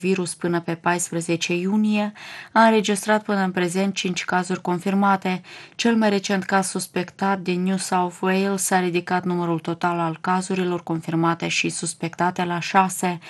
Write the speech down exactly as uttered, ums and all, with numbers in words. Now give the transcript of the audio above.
virus până pe paisprezece iunie, a înregistrat până în prezent cinci cazuri confirmate. Cel mai recent caz suspectat din New South Wales a ridicat numărul total al cazurilor confirmate și suspectate la șase.